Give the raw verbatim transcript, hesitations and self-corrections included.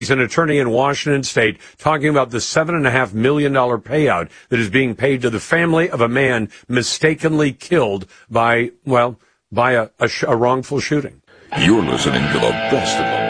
He's an attorney in Washington State talking about the seven point five million dollars payout that is being paid to the family of a man mistakenly killed by, well, by a, a, sh- a wrongful shooting. You're listening to the best of